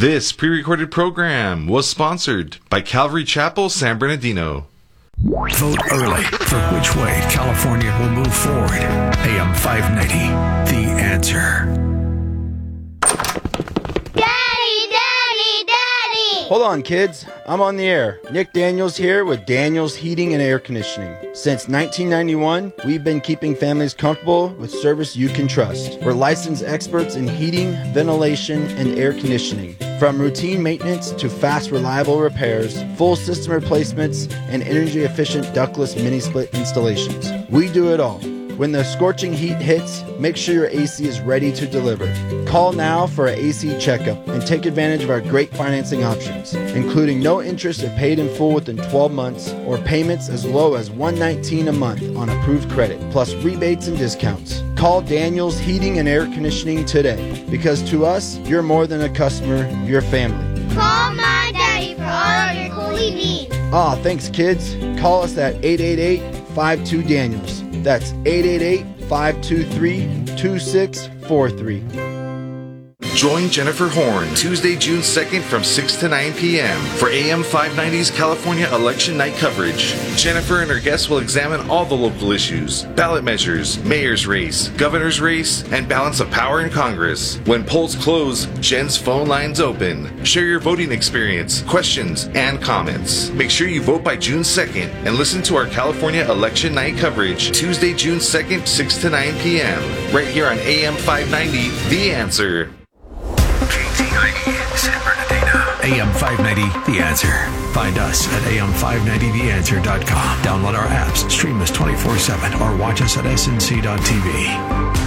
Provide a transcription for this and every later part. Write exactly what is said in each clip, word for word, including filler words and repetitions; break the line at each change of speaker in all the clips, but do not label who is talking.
This pre-recorded program was sponsored by Calvary Chapel, San Bernardino.
Vote early for which way California will move forward. A M five ninety, The Answer.
Daddy, Daddy, Daddy!
Hold on, kids. I'm on the air. Nick Daniels here with Daniels Heating and Air Conditioning. Since nineteen ninety-one, we've been keeping families comfortable with service you can trust. We're licensed experts in heating, ventilation, and air conditioning. From routine maintenance to fast, reliable repairs, full system replacements, and energy-efficient ductless mini-split installations. We do it all. When the scorching heat hits, make sure your A C is ready to deliver. Call now for an A C checkup and take advantage of our great financing options, including no interest if paid in full within twelve months or payments as low as one hundred nineteen dollars a month on approved credit, plus rebates and discounts. Call Daniels Heating and Air Conditioning today, because to us, you're more than a customer, you're family.
Call my daddy for all of your cooling needs.
Ah, thanks, kids. Call us at eight eight eight, five two, Daniels. That's eight eight eight, five two three, two six four three.
Join Jennifer Horn Tuesday, June second from six to nine p.m. for A M five ninety's California Election Night coverage. Jennifer and her guests will examine all the local issues, ballot measures, mayor's race, governor's race, and balance of power in Congress. When polls close, Jen's phone line's open. Share your voting experience, questions, and comments. Make sure you vote by June second and listen to our California Election Night coverage Tuesday, June second, six to nine p.m. right here on A M five ninety, The Answer.
San Bernardino. A M five ninety, The Answer. Find us at A M five ninety the answer dot com. Download our apps, stream us twenty-four seven, or watch us at S N C dot T V.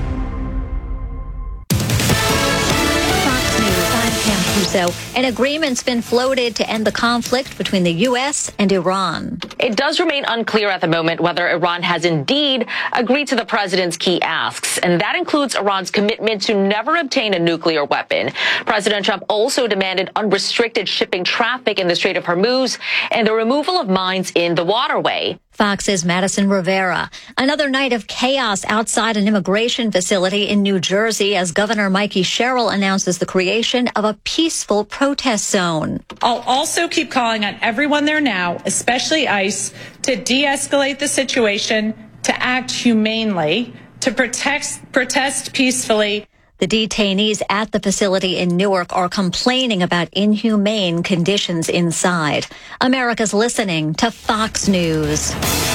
An agreement's been floated to end the conflict between the U S and Iran.
It does remain unclear at the moment whether Iran has indeed agreed to the president's key asks, and that includes Iran's commitment to never obtain a nuclear weapon. President Trump also demanded unrestricted shipping traffic in the Strait of Hormuz and the removal of mines in the waterway.
Fox's Madison Rivera. Another night of chaos outside an immigration facility in New Jersey as Governor Mikey Sherrill announces the creation of a peaceful protest zone.
I'll also keep calling on everyone there now, especially ICE, to de-escalate the situation, to act humanely, to protect, protest peacefully.
The detainees at the facility in Newark are complaining about inhumane conditions inside. America's listening to Fox News.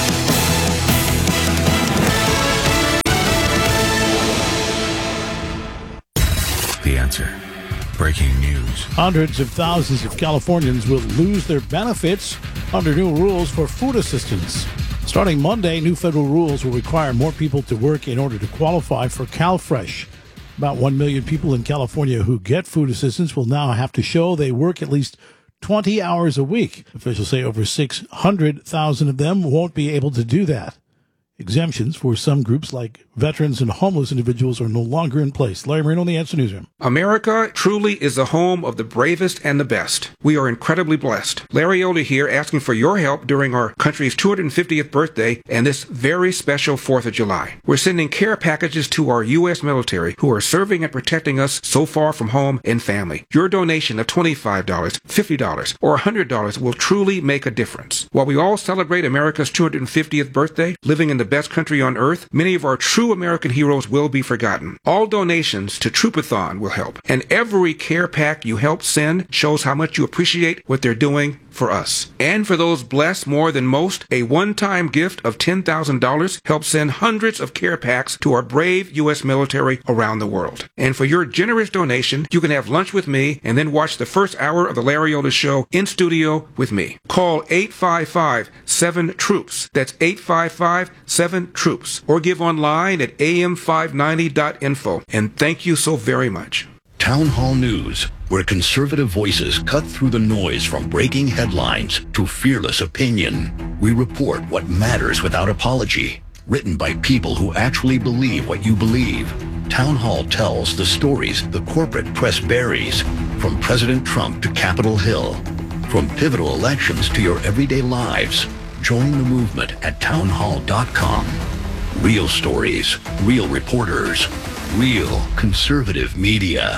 The Answer. Breaking news.
Hundreds of thousands of Californians will lose their benefits under new rules for food assistance. Starting Monday, new federal rules will require more people to work in order to qualify for CalFresh. About one million people in California who get food assistance will now have to show they work at least twenty hours a week. Officials say over six hundred thousand of them won't be able to do that. Exemptions for some groups like veterans and homeless individuals are no longer in place. Larry Marino, The Answer Newsroom.
America truly is the home of the bravest and the best. We are incredibly blessed. Larry Elder here, asking for your help during our country's two hundred fiftieth birthday and this very special fourth of July. We're sending care packages to our U S military who are serving and protecting us so far from home and family. Your donation of twenty-five dollars, fifty dollars, or one hundred dollars will truly make a difference. While we all celebrate America's two hundred fiftieth birthday, living in the best country on earth, many of our true American heroes will be forgotten. All donations to Troopathon will help, and every care pack you help send shows how much you appreciate what they're doing for us. And for those blessed more than most, a one-time gift of ten thousand dollars helps send hundreds of care packs to our brave U S military around the world. And for your generous donation, you can have lunch with me and then watch the first hour of the Larry Elder Show in studio with me. Call eight five five, seven, troops. That's eight five five, seven, troops. Or give online at A M five ninety dot info. And thank you so very much.
Town Hall News, where conservative voices cut through the noise from breaking headlines to fearless opinion. We report what matters without apology. Written by people who actually believe what you believe. Town Hall tells the stories the corporate press buries, from President Trump to Capitol Hill. From pivotal elections to your everyday lives. Join the movement at town hall dot com. Real stories, real reporters, real conservative media.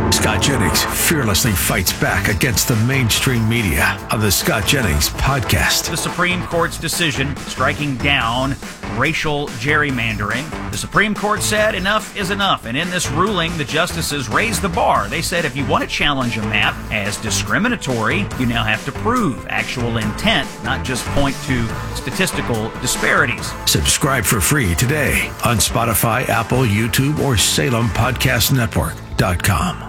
Scott Jennings fearlessly fights back against the mainstream media on the Scott Jennings Podcast.
The Supreme Court's decision striking down racial gerrymandering. The Supreme Court said enough is enough, and in this ruling, the justices raised the bar. They said if you want to challenge a map as discriminatory, you now have to prove actual intent, not just point to statistical disparities.
Subscribe for free today on Spotify, Apple, YouTube, or Salem Podcast Network dot com.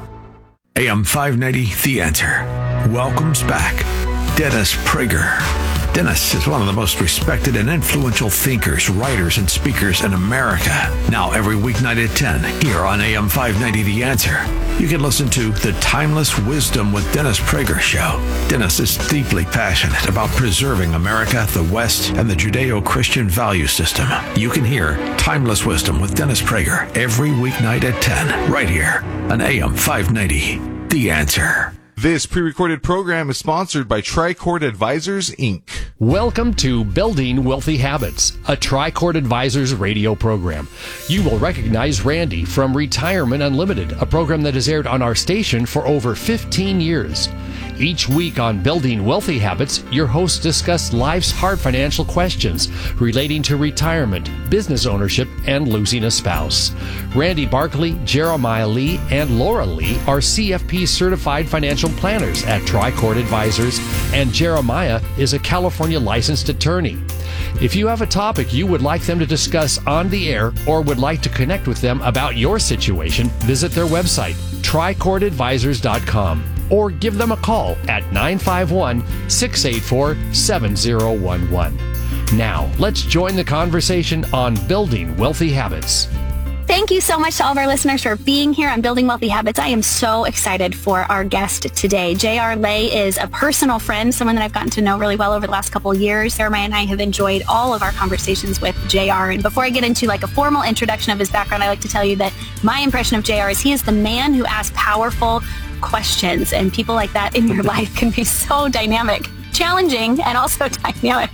A M five ninety, The Answer, welcomes back Dennis Prager. Dennis is one of the most respected and influential thinkers, writers, and speakers in America. Now every weeknight at ten, here on A M five ninety, The Answer, you can listen to The Timeless Wisdom with Dennis Prager show. Dennis is deeply passionate about preserving America, the West, and the Judeo-Christian value system. You can hear Timeless Wisdom with Dennis Prager every weeknight at ten, right here on A M five ninety, The Answer.
This pre-recorded program is sponsored by Tricord Advisors, Incorporated.
Welcome to Building Wealthy Habits, a Tricord Advisors radio program. You will recognize Randy from Retirement Unlimited, a program that has aired on our station for over fifteen years. Each week on Building Wealthy Habits, your hosts discuss life's hard financial questions relating to retirement, business ownership, and losing a spouse. Randy Barkley, Jeremiah Lee, and Laura Lee are C F P certified financial planners at Tricord Advisors, and Jeremiah is a California licensed attorney. If you have a topic you would like them to discuss on the air or would like to connect with them about your situation, visit their website, tricord advisors dot com, or give them a call at nine five one, six eight four, seven zero one one. Now, let's join the conversation on Building Wealthy Habits.
Thank you so much to all of our listeners for being here on Building Wealthy Habits. I am so excited for our guest today. J R. Lay is a personal friend, someone that I've gotten to know really well over the last couple of years. Jeremiah and I have enjoyed all of our conversations with J R. And before I get into like a formal introduction of his background, I like to tell you that my impression of J R is he is the man who asks powerful questions, and people like that in your life can be so dynamic, challenging, and also dynamic.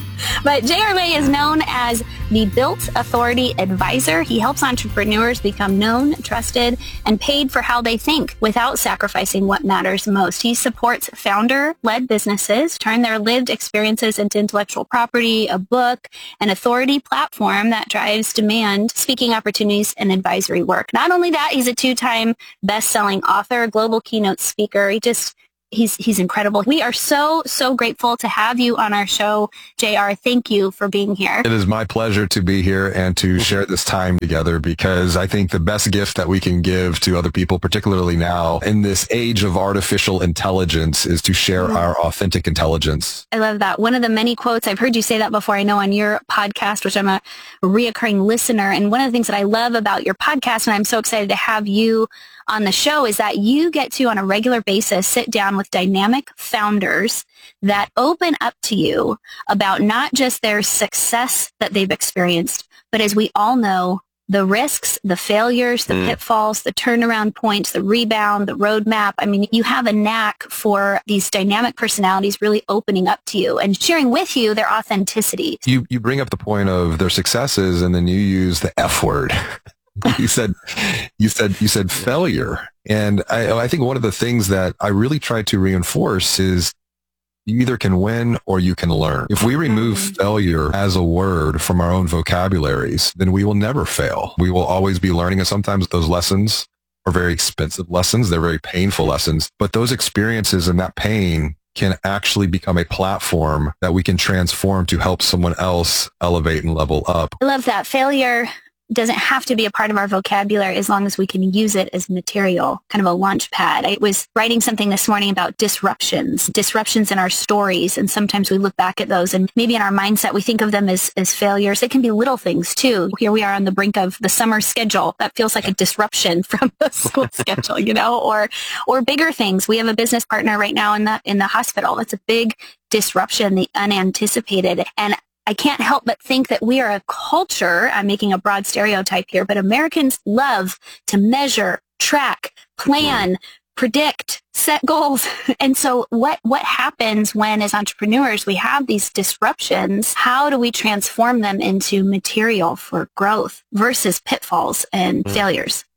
But J R. Lay is known as the Built Authority Advisor. He helps entrepreneurs become known, trusted, and paid for how they think without sacrificing what matters most. He supports founder-led businesses, turn their lived experiences into intellectual property, a book, an authority platform that drives demand, speaking opportunities, and advisory work. Not only that, he's a two-time best-selling author, global keynote speaker. He just He's he's incredible. We are so, so grateful to have you on our show, J R. Thank you for being here.
It is my pleasure to be here and to share this time together, because I think the best gift that we can give to other people, particularly now in this age of artificial intelligence, is to share mm-hmm. our authentic intelligence.
I love that. One of the many quotes, I've heard you say that before, I know on your podcast, which I'm a reoccurring listener. And one of the things that I love about your podcast, and I'm so excited to have you on the show, is that you get to, on a regular basis, sit down with dynamic founders that open up to you about not just their success that they've experienced, but as we all know, the risks, the failures, the mm. pitfalls, the turnaround points, the rebound, the roadmap. I mean, you have a knack for these dynamic personalities really opening up to you and sharing with you their authenticity.
You, you bring up the point of their successes, and then you use the F word. You said, you said, you said failure. And I, I think one of the things that I really try to reinforce is you either can win or you can learn. If we remove failure as a word from our own vocabularies, then we will never fail. We will always be learning. And sometimes those lessons are very expensive lessons. They're very painful lessons, but those experiences and that pain can actually become a platform that we can transform to help someone else elevate and level up.
I love that. Failure doesn't have to be a part of our vocabulary as long as we can use it as material, kind of a launch pad. I was writing something this morning about disruptions, disruptions in our stories. And sometimes we look back at those and maybe in our mindset, we think of them as, as failures. It can be little things too. Here we are on the brink of the summer schedule. That feels like a disruption from the school schedule, you know, or, or bigger things. We have a business partner right now in the, in the hospital. It's a big disruption, the unanticipated. And I can't help but think that we are a culture, I'm making a broad stereotype here, but Americans love to measure, track, plan, predict, set goals. And so what, what happens when, as entrepreneurs, we have these disruptions? How do we transform them into material for growth versus pitfalls and mm. failures?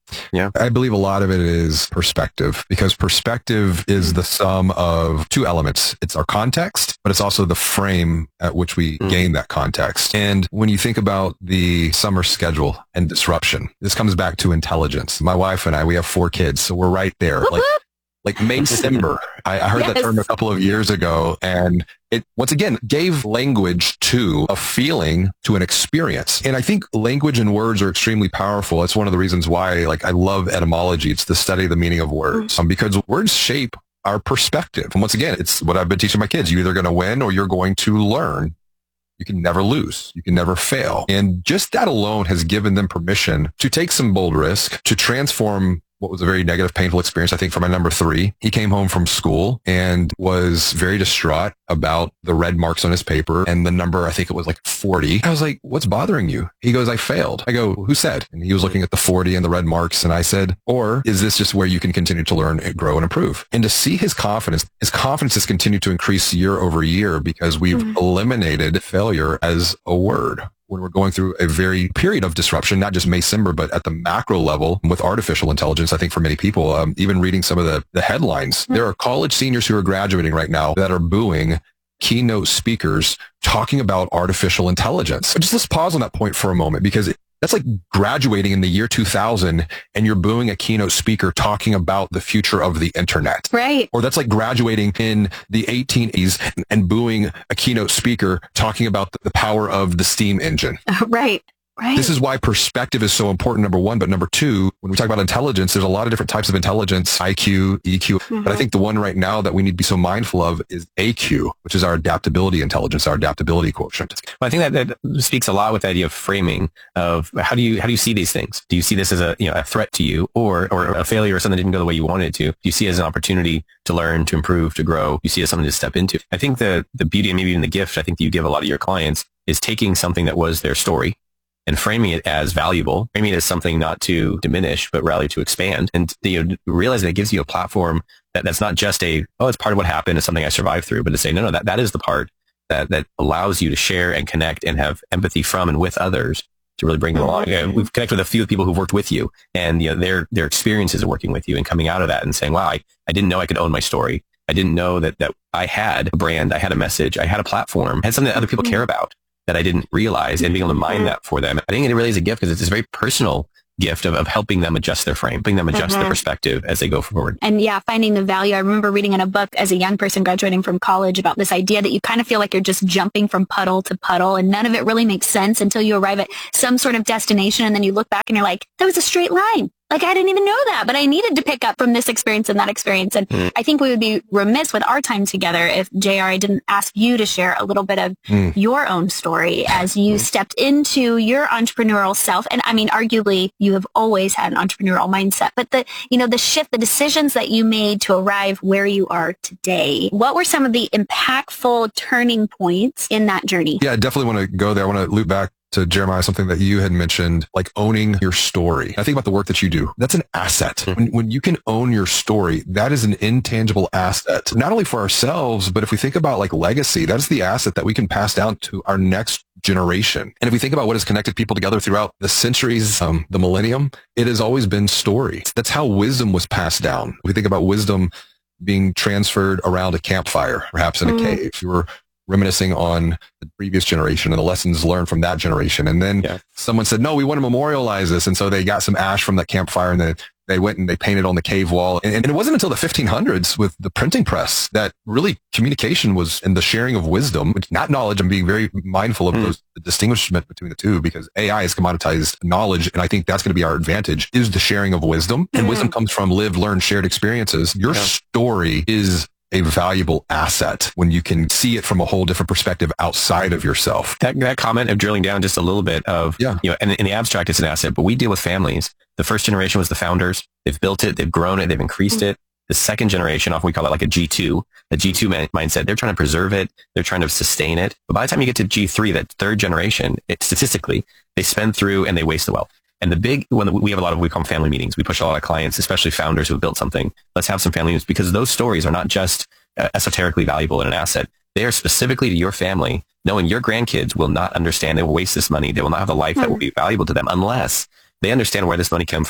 Yeah.
I believe a lot of it is perspective, because perspective is the sum of two elements. It's our context, but it's also the frame at which we mm. gain that context. And when you think about the summer schedule and disruption, this comes back to intelligence. My wife and I, we have four kids, so we're right there. Like, like May-Simber. I, I heard yes. that term a couple of years ago, and it, once again, gave language to a feeling, to an experience. And I think language and words are extremely powerful. That's one of the reasons why, like, I love etymology. It's the study of the meaning of words, um, because words shape our perspective. And once again, it's what I've been teaching my kids. You're either going to win or you're going to learn. You can never lose. You can never fail. And just that alone has given them permission to take some bold risk, to transform what was a very negative, painful experience, I think, for my number three. He came home from school and was very distraught about the red marks on his paper and the number, I think it was like forty. I was like, what's bothering you? He goes, I failed. I go, who said? And he was looking at the forty and the red marks. And I said, or is this just where you can continue to learn, grow, and improve? And to see his confidence, his confidence has continued to increase year over year because we've mm-hmm. eliminated failure as a word. When we're going through a very period of disruption, not just May-Simber, but at the macro level with artificial intelligence, I think for many people, um, even reading some of the, the headlines, mm-hmm. there are college seniors who are graduating right now that are booing keynote speakers talking about artificial intelligence. But just let's pause on that point for a moment, because it, that's like graduating in the year two thousand and you're booing a keynote speaker talking about the future of the internet.
Right.
Or that's like graduating in the eighteen eighties and booing a keynote speaker talking about the power of the steam engine.
Uh, right. Right.
This is why perspective is so important, number one. But number two, when we talk about intelligence, there's a lot of different types of intelligence, I Q, E Q. Mm-hmm. But I think the one right now that we need to be so mindful of is A Q, which is our adaptability intelligence, our adaptability quotient.
Well, I think that, that speaks a lot with the idea of framing of how do you how do you see these things? Do you see this as a you know a threat to you, or or a failure, or something that didn't go the way you wanted it to? Do you see it as an opportunity to learn, to improve, to grow? Do you see it as something to step into? I think the the beauty and maybe even the gift I think that you give a lot of your clients is taking something that was their story and framing it as valuable, framing it as something not to diminish, but rather to expand. And you know, realize that it gives you a platform that, that's not just a, oh, it's part of what happened, it's something I survived through, but to say, no, no, that, that is the part that, that allows you to share and connect and have empathy from and with others to really bring them along. You know, we've connected with a few people who've worked with you, and you know, their, their experiences of working with you and coming out of that and saying, wow, I, I didn't know I could own my story. I didn't know that, that I had a brand, I had a message, I had a platform, I had something that other people care about that I didn't realize, and being able to mine that for them. I think it really is a gift because it's this very personal gift of, of helping them adjust their frame, helping them adjust mm-hmm. their perspective as they go forward.
And yeah, finding the value. I remember reading in a book as a young person graduating from college about this idea that you kind of feel like you're just jumping from puddle to puddle, and none of it really makes sense until you arrive at some sort of destination, and then you look back and you're like, that was a straight line. Like, I didn't even know that, but I needed to pick up from this experience and that experience. And mm. I think we would be remiss with our time together if, J R, I didn't ask you to share a little bit of mm. your own story as you mm. stepped into your entrepreneurial self. And I mean, arguably, you have always had an entrepreneurial mindset, but the, you know, the shift, the decisions that you made to arrive where you are today, what were some of the impactful turning points in that journey?
Yeah, I definitely want to go there. I want to loop back to Jeremiah, something that you had mentioned, like owning your story. I think about the work that you do. That's an asset. Mm-hmm. When, when you can own your story, that is an intangible asset, not only for ourselves, but if we think about like legacy, that's the asset that we can pass down to our next generation. And if we think about what has connected people together throughout the centuries, um, the millennium, it has always been story. That's how wisdom was passed down. If we think about wisdom being transferred around a campfire, perhaps in a mm-hmm. cave, you were reminiscing on the previous generation and the lessons learned from that generation. And then yeah. someone said, no, we want to memorialize this. And so they got some ash from that campfire and then they went and they painted on the cave wall. And, and it wasn't until the fifteen hundreds with the printing press that really communication was, and the sharing of wisdom, not knowledge. I'm being very mindful of mm. those, the distinguishment between the two, because A I has commoditized knowledge. And I think that's going to be our advantage, is the sharing of wisdom. And mm. wisdom comes from lived, learned, shared experiences. Your yeah. story is a valuable asset when you can see it from a whole different perspective outside of yourself.
That that comment of drilling down just a little bit of, yeah. you know, and in the abstract, it's an asset, but we deal with families. The first generation was the founders. They've built it, they've grown it, they've increased it. The second generation, often we call it like a G two, a G two man- mindset. They're trying to preserve it. They're trying to sustain it. But by the time you get to G three, that third generation, it, statistically, they spend through and they waste the wealth. And the big one, we have a lot of, we call them family meetings. We push a lot of clients, especially founders who have built something. Let's have some family meetings, because those stories are not just uh, esoterically valuable in an asset. They are specifically to your family, knowing your grandkids will not understand. They will waste this money. They will not have a life mm-hmm. that will be valuable to them unless they understand where this money came from,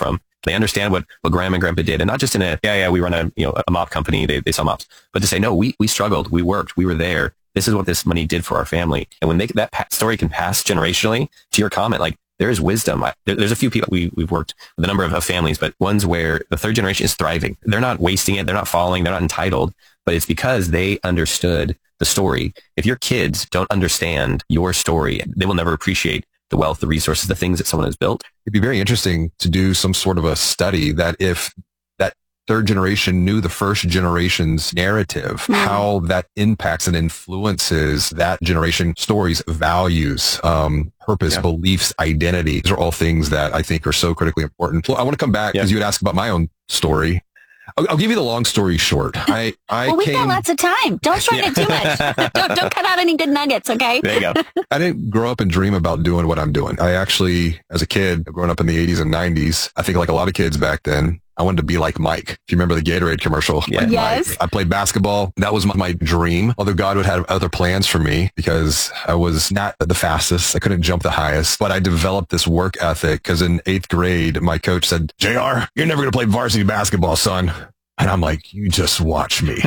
They understand what, what grandma and grandpa did. And not just in a, yeah, yeah, we run a, you know, a mop company. They, they sell mops. But to say, no, we, we struggled. We worked. We were there. This is what this money did for our family. And when they, that pa- story can pass generationally, to your comment, like, there is wisdom. I, there, there's a few people we, we've worked with a number of, of families, but ones where the third generation is thriving. They're not wasting it. They're not falling. They're not entitled, but it's because they understood the story. If your kids don't understand your story, they will never appreciate the wealth, the resources, the things that someone has built.
It'd be very interesting to do some sort of a study that if that third generation knew the first generation's narrative, mm-hmm. how that impacts and influences that generation stories, values, um, purpose, yeah. beliefs, identity. These are all things that I think are so critically important. Well, I want to come back because yeah. you had asked about my own story. I'll, I'll give you the long story short. I, I
well, we've
came,
got lots of time. Don't shorten it too much. don't, don't cut out any good nuggets, okay?
There you go.
I didn't grow up and dream about doing what I'm doing. I actually, as a kid, growing up in the eighties and nineties, I think like a lot of kids back then, I wanted to be like Mike. If you remember the Gatorade commercial.
Yeah.
Like
yes.
Mike. I played basketball. That was my, my dream. Although God would have other plans for me because I was not the fastest. I couldn't jump the highest, but I developed this work ethic because in eighth grade, my coach said, J R, you're never going to play varsity basketball, son. And I'm like, you just watch me.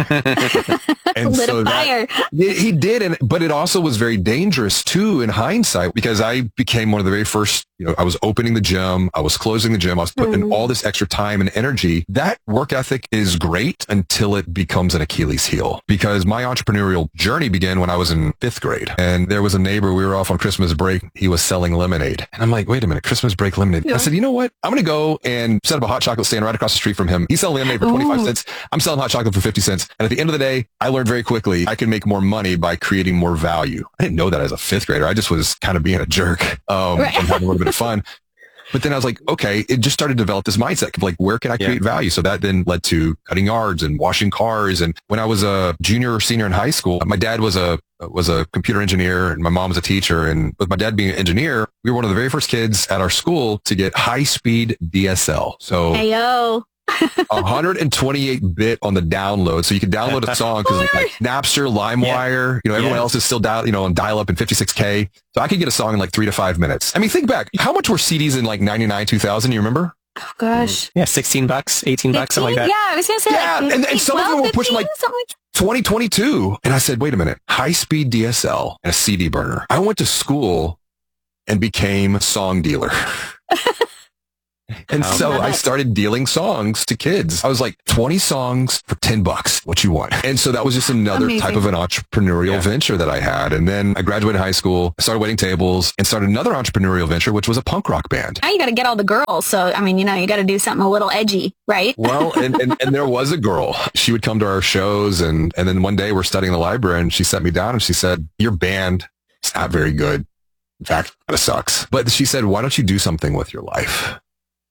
And
Lit
so
a fire.
That, he did. And, but it also was very dangerous too in hindsight because I became one of the very first, you know, I was opening the gym. I was closing the gym. I was putting mm. in all this extra time and energy. That work ethic is great until it becomes an Achilles heel because my entrepreneurial journey began when I was in fifth grade. And there was a neighbor, we were off on Christmas break. He was selling lemonade. And I'm like, wait a minute, Christmas break lemonade. Yeah. I said, you know what? I'm going to go and set up a hot chocolate stand right across the street from him. He's selling lemonade for twenty-five cents. I'm selling hot chocolate for fifty cents. And at the end of the day, I learned very quickly I can make more money by creating more value. I didn't know that as a fifth grader. I just was kind of being a jerk um, right. and having a little bit of fun. But then I was like, okay, it just started to develop this mindset of like, where can I create yeah. value? So that then led to cutting yards and washing cars. And when I was a junior or senior in high school, my dad was a was a computer engineer and my mom was a teacher. And with my dad being an engineer, we were one of the very first kids at our school to get high speed D S L. So
Heyo.
one hundred twenty-eight bit on the download. So you can download a song because like Napster, LimeWire, yeah. you know, everyone yeah. else is still dial, you know, on dial up in fifty-six K. So I could get a song in like three to five minutes. I mean, think back. How much were C Ds in like ninety-nine, two thousand? You remember?
Oh, gosh.
Yeah, sixteen bucks, eighteen bucks, something like that.
Yeah, I was going to say
yeah,
like fifteen,
and, and some
twelve,
of them were
fifteen,
pushing like twenty, twenty-two. And I said, wait a minute, high speed D S L and a C D burner. I went to school and became a song dealer. And so I started dealing songs to kids. I was like, twenty songs for ten bucks. What you want? And so that was just another Amazing. type of an entrepreneurial yeah. venture that I had. And then I graduated high school, I started waiting tables and started another entrepreneurial venture, which was a punk rock band.
Now you got to get all the girls. So, I mean, you know, you got to do something a little edgy, right?
Well, and, and, and there was a girl. She would come to our shows. And, and then one day we're studying the library and she sat me down and she said, your band is not very good. In fact, it kind of sucks. But she said, why don't you do something with your life?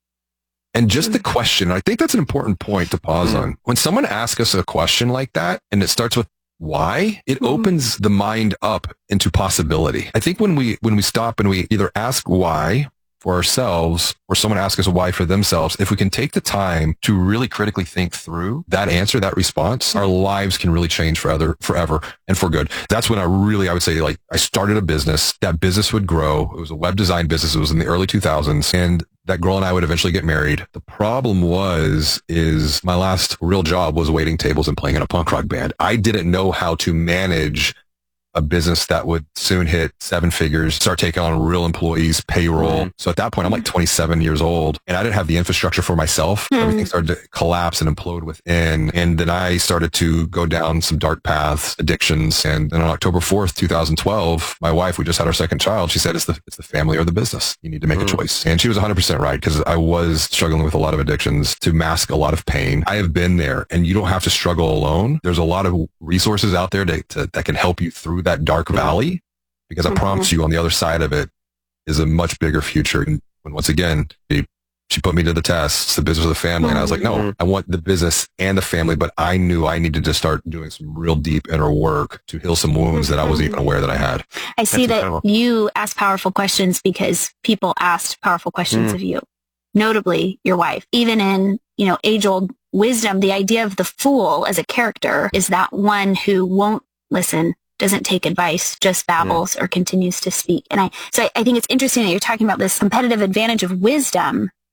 And just the question, I think that's an important point to pause on. When someone asks us a question like that, and it starts with why, it opens the mind up into possibility. I think when we when we stop and we either ask why for ourselves or someone asks us why for themselves, if we can take the time to really critically think through that answer, that response, our lives can really change forever, forever and for good. That's when I really, I would say, like, I started a business. That business would grow. It was a web design business. It was in the early two thousands. And that girl and I would eventually get married. The problem was, is my last real job was waiting tables and playing in a punk rock band. I didn't know how to manage a business that would soon hit seven figures, start taking on real employees, payroll. Mm-hmm. So at that point, I'm like twenty-seven years old and I didn't have the infrastructure for myself. Mm-hmm. Everything started to collapse and implode within. And then I started to go down some dark paths, addictions. And then on October fourth, twenty twelve, my wife, we just had our second child. She said, it's the, it's the family or the business. You need to make mm-hmm. a choice. And she was one hundred percent right because I was struggling with a lot of addictions to mask a lot of pain. I have been there and you don't have to struggle alone. There's a lot of resources out there to, to, that can help you through that dark valley, because I mm-hmm. promise you on the other side of it is a much bigger future. And when once again, she, she put me to the test, it's the business of the family. Mm-hmm. And I was like, no, I want the business and the family, but I knew I needed to start doing some real deep inner work to heal some wounds mm-hmm. that I wasn't even aware that I had.
I see
That's
that
incredible.
You ask powerful questions because people asked powerful questions mm. of you, notably your wife. Even in, you know, age-old wisdom, the idea of the fool as a character is that one who won't listen, doesn't take advice, just babbles yeah. or continues to speak. And I, so I, I think it's interesting that you're talking about this competitive advantage of wisdom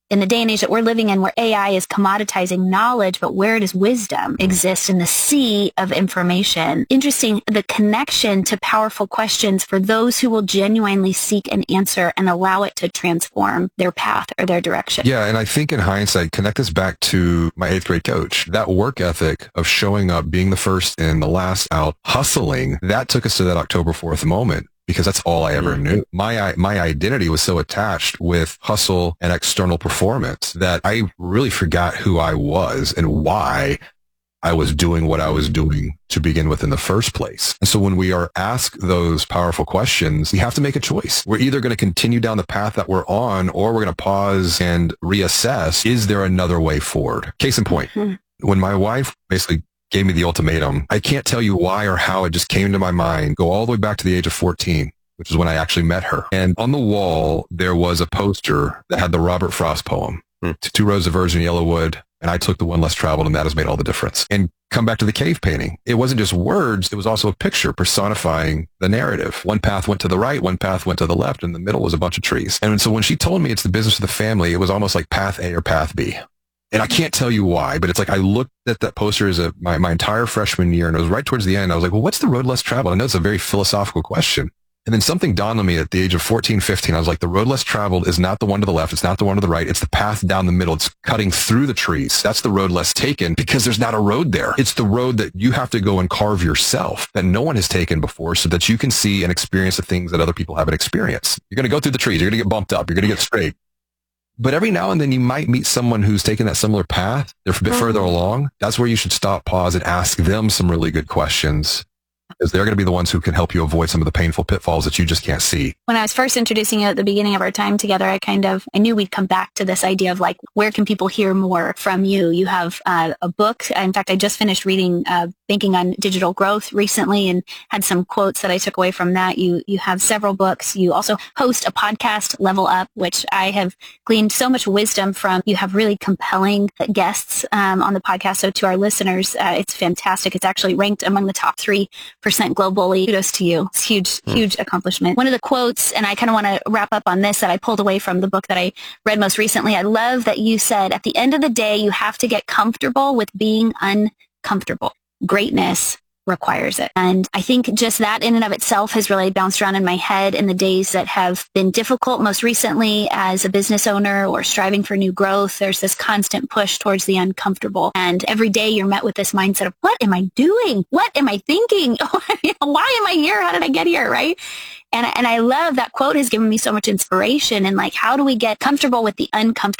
in the day and age that we're living in, where A I is commoditizing knowledge, but where does wisdom exist in the sea of information? Interesting, the connection to powerful questions for those who will genuinely seek an answer and allow it to transform their path or their direction.
Yeah, and I think in hindsight, connect this back to my eighth grade coach. That work ethic of showing up, being the first in, the last out, hustling, that took us to that October fourth moment. Because that's all I ever knew. My my identity was so attached with hustle and external performance that I really forgot who I was and why I was doing what I was doing to begin with in the first place. And so when we are asked those powerful questions, we have to make a choice. We're either going to continue down the path that we're on, or we're going to pause and reassess. Is there another way forward? Case in point, mm-hmm. when my wife basically gave me the ultimatum, I can't tell you why or how it just came to my mind. Go all the way back to the age of fourteen, which is when I actually met her. And on the wall, there was a poster that had the Robert Frost poem, hmm. Two Rows of Virgin Yellow Wood, and I took the one less traveled, and that has made all the difference. And come back to the cave painting. It wasn't just words. It was also a picture personifying the narrative. One path went to the right, one path went to the left, and in the middle was a bunch of trees. And so when she told me it's the business of the family, it was almost like path A or path B. And I can't tell you why, but it's like I looked at that poster as a, my, my entire freshman year, and it was right towards the end. I was like, well, what's the road less traveled? I know it's a very philosophical question. And then something dawned on me at the age of fourteen, fifteen. I was like, the road less traveled is not the one to the left. It's not the one to the right. It's the path down the middle. It's cutting through the trees. That's the road less taken, because there's not a road there. It's the road that you have to go and carve yourself, that no one has taken before, so that you can see and experience the things that other people haven't experienced. You're going to go through the trees. You're going to get bumped up. You're going to get straight. But every now and then you might meet someone who's taken that similar path. They're a bit further along. That's where you should stop, pause, and ask them some really good questions, because they're going to be the ones who can help you avoid some of the painful pitfalls that you just can't see.
When I was first introducing you at the beginning of our time together, I kind of, I knew we'd come back to this idea of like, where can people hear more from you? You have uh, a book. In fact, I just finished reading uh, Banking on Digital Growth recently, and had some quotes that I took away from that. You you have several books. You also host a podcast, Level Up, which I have gleaned so much wisdom from. You have really compelling guests um, on the podcast. So to our listeners, uh, it's fantastic. It's actually ranked among the top three percent globally. Kudos to you. It's huge, mm. huge accomplishment. One of the quotes, and I kind of want to wrap up on this, that I pulled away from the book that I read most recently. I love that you said, at the end of the day, you have to get comfortable with being uncomfortable. Greatness requires it. And I think just that in and of itself has really bounced around in my head in the days that have been difficult. Most recently, as a business owner or striving for new growth, there's this constant push towards the uncomfortable. And every day you're met with this mindset of, what am I doing? What am I thinking? Why am I here? How did I get here? Right? And, and I love that quote has given me so much inspiration. And like, how do we get comfortable with the uncomfortable?